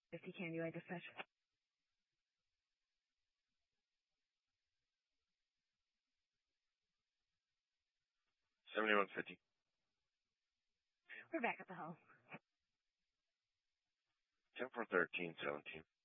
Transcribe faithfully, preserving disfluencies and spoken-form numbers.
fifty, can you, I dispatch? seventy-one fifty. We're back at the home. ten four thirteen seventeen.